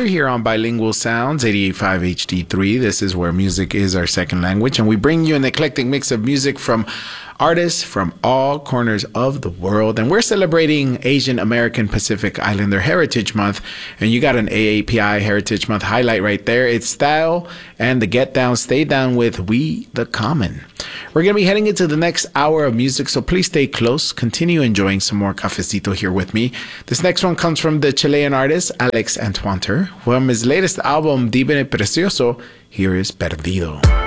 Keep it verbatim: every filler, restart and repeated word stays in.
You're here on Bilingual Sounds, eighty-eight point five H D three. This is where music is our second language, and we bring you an eclectic mix of music from artists from all corners of the world. And we're celebrating Asian American Pacific Islander Heritage Month, and you got an A A P I Heritage Month highlight right there. It's Style and the Get Down, Stay Down with We the Common. We're going to be heading into the next hour of music, so please stay close. Continue enjoying some more cafecito here with me. This next one comes from the Chilean artist Alex Antointer. From his latest album, Divine Precioso, here is Perdido.